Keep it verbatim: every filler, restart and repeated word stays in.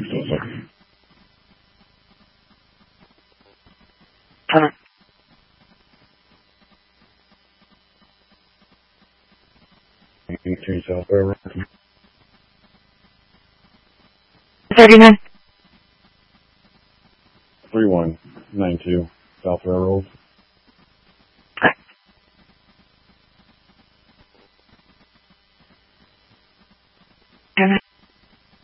Huh. eighteen South Railroad. thirty-nine. three one nine two South Railroad.